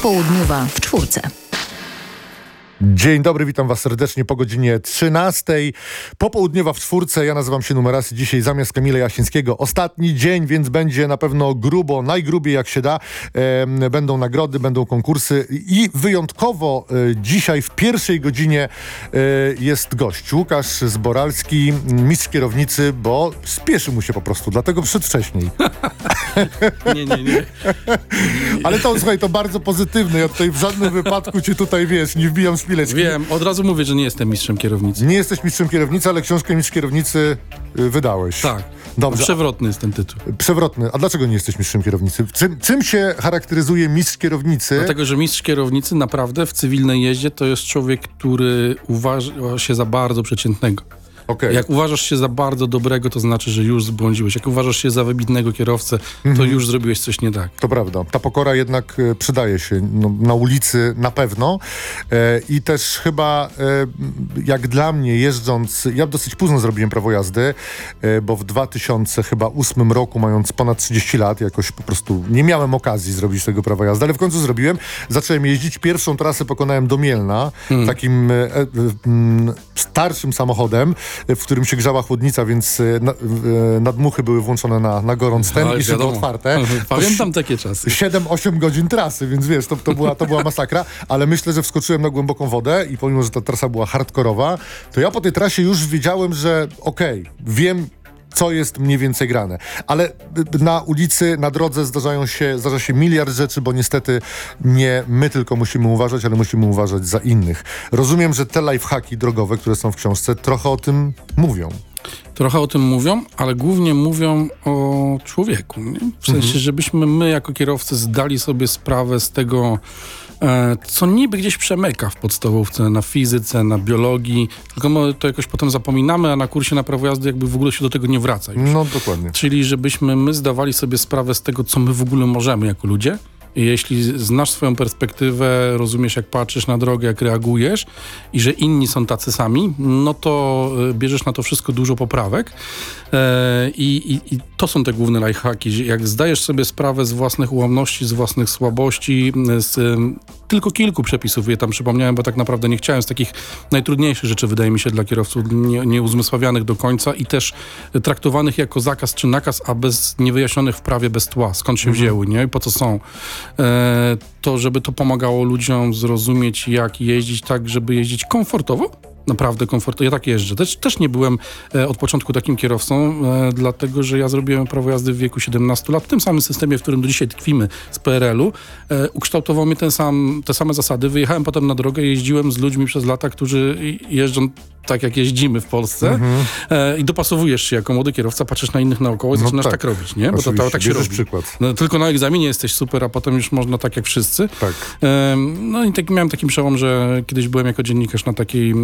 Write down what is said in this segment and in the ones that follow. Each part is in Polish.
Popołudniowa w czwórce. Dzień dobry, witam was serdecznie po godzinie 13. Popołudniowa w czwórce. Ja nazywam się Numerasy. Dzisiaj zamiast Kamila Jasińskiego ostatni dzień, więc będzie na pewno grubo, najgrubiej jak się da. Będą nagrody, będą konkursy i wyjątkowo dzisiaj w pierwszej godzinie jest gość. Łukasz Zboralski, mistrz kierownicy, bo spieszy mu się po prostu, dlatego przyszedł wcześniej. Nie. Ale to, słuchaj, to bardzo pozytywne. Ja tutaj w żadnym wypadku cię tutaj, wiesz, nie wbijam szpileczki. Wiem, od razu mówię, że nie jestem mistrzem kierownicy. Nie jesteś mistrzem kierownicy, ale książkę mistrz kierownicy wydałeś. Tak. Dobrze. Przewrotny jest ten tytuł. Przewrotny. A dlaczego nie jesteś mistrzem kierownicy? Czym się charakteryzuje mistrz kierownicy? Dlatego, że mistrz kierownicy naprawdę w cywilnej jeździe to jest człowiek, który uważa się za bardzo przeciętnego. Okay. Jak uważasz się za bardzo dobrego, to znaczy, że już zbłądziłeś. Jak uważasz się za wybitnego kierowcę, to już zrobiłeś coś nie tak. To prawda. Ta pokora jednak przydaje się na ulicy na pewno. I też chyba jak dla mnie jeżdżąc, ja dosyć późno zrobiłem prawo jazdy, bo w 2008 roku, mając ponad 30 lat, jakoś po prostu nie miałem okazji zrobić tego prawa jazdy, ale w końcu zrobiłem. Zacząłem jeździć. Pierwszą trasę pokonałem do Mielna, takim starszym samochodem, w którym się grzała chłodnica, więc nadmuchy były włączone na gorąc ten i szyby otwarte. Pamiętam takie czasy. 7-8 godzin trasy, więc wiesz, to była masakra, ale myślę, że wskoczyłem na głęboką wodę i pomimo, że ta trasa była hardkorowa, to ja po tej trasie już wiedziałem, że wiem, co jest mniej więcej grane. Ale na ulicy, na drodze zdarza się miliard rzeczy, bo niestety nie my tylko musimy uważać, ale musimy uważać za innych. Rozumiem, że te lifehacki drogowe, które są w książce, trochę o tym mówią. Trochę o tym mówią, ale głównie mówią o człowieku. Nie? W sensie, żebyśmy my jako kierowcy zdali sobie sprawę z tego, co niby gdzieś przemyka w podstawówce, na fizyce, na biologii, tylko my to jakoś potem zapominamy, a na kursie na prawo jazdy jakby w ogóle się do tego nie wraca już. No dokładnie. Czyli żebyśmy my zdawali sobie sprawę z tego, co my w ogóle możemy jako ludzie. I jeśli znasz swoją perspektywę, rozumiesz, jak patrzysz na drogę, jak reagujesz i że inni są tacy sami, no to bierzesz na to wszystko dużo poprawek. I to są te główne lifehacki. Jak zdajesz sobie sprawę z własnych ułomności, z własnych słabości, z tylko kilku przepisów, je tam przypomniałem, bo tak naprawdę nie chciałem, z takich najtrudniejszych rzeczy, wydaje mi się, dla kierowców, nieuzmysławianych do końca i też traktowanych jako zakaz czy nakaz, a niewyjaśnionych w prawie bez tła. Skąd się wzięły, nie? I po co są? To, żeby to pomagało ludziom zrozumieć, jak jeździć tak, żeby jeździć komfortowo. Naprawdę komfortowo. Ja tak jeżdżę. Też nie byłem od początku takim kierowcą, dlatego, że ja zrobiłem prawo jazdy w wieku 17 lat. W tym samym systemie, w którym do dzisiaj tkwimy z PRL-u, ukształtował mnie te same zasady. Wyjechałem potem na drogę, jeździłem z ludźmi przez lata, którzy jeżdżą tak, jak jeździmy w Polsce i dopasowujesz się jako młody kierowca, patrzysz na innych naokoło i zaczynasz tak robić, nie? Bo to tak się robi. Przykład. No, tylko na egzaminie jesteś super, a potem już można tak jak wszyscy. Tak. No i miałem taki przełom, że kiedyś byłem jako dziennikarz na takiej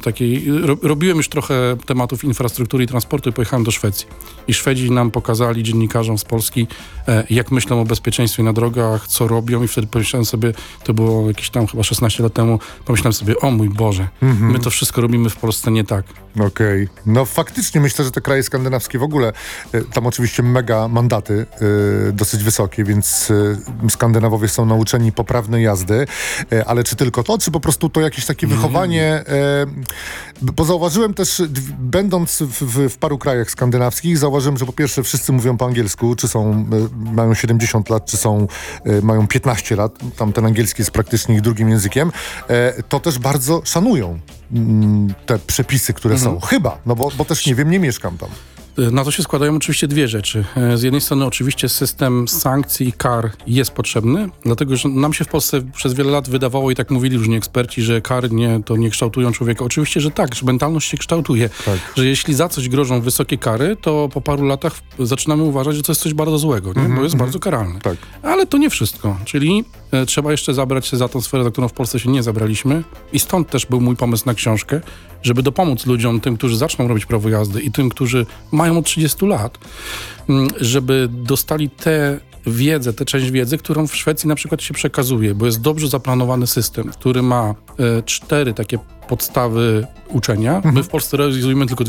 robiłem już trochę tematów infrastruktury i transportu i pojechałem do Szwecji. I Szwedzi nam pokazali, dziennikarzom z Polski, jak myślą o bezpieczeństwie na drogach, co robią i wtedy pomyślałem sobie, to było jakieś tam chyba 16 lat temu, pomyślałem sobie, o mój Boże, my to wszystko robimy w Polsce nie tak. Okej. No faktycznie myślę, że te kraje skandynawskie w ogóle, tam oczywiście mega mandaty, dosyć wysokie, więc Skandynawowie są nauczeni poprawnej jazdy, ale czy tylko to, czy po prostu to jakieś takie wychowanie, bo zauważyłem też, będąc w paru krajach skandynawskich, zauważyłem, że po pierwsze wszyscy mówią po angielsku, czy mają 70 lat, czy mają 15 lat, tam ten angielski jest praktycznie ich drugim językiem, to też bardzo szanują te przepisy, które są. Chyba, no bo też nie wiem, nie mieszkam tam. Na to się składają oczywiście dwie rzeczy. Z jednej strony oczywiście system sankcji i kar jest potrzebny, dlatego że nam się w Polsce przez wiele lat wydawało i tak mówili różni eksperci, że kary nie kształtują człowieka. Oczywiście, że tak, że mentalność się kształtuje. Tak. Że jeśli za coś grożą wysokie kary, to po paru latach zaczynamy uważać, że to jest coś bardzo złego, nie? Bo jest bardzo karalne. Tak. Ale to nie wszystko. Czyli trzeba jeszcze zabrać się za tą sferę, za którą w Polsce się nie zabraliśmy. I stąd też był mój pomysł na książkę, żeby dopomóc ludziom, tym, którzy zaczną robić prawo jazdy i tym, którzy mają od 30 lat, żeby dostali tę część wiedzy, którą w Szwecji na przykład się przekazuje, bo jest dobrze zaplanowany system, który ma 4 takie podstawy uczenia. My w Polsce realizujemy tylko